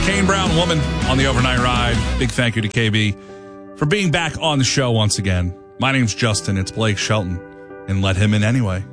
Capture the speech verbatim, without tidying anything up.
Kane Brown, Woman on the Overnight Ride. Big thank you to K B for being back on the show once again. My name's Justin. It's Blake Shelton. And let him in anyway.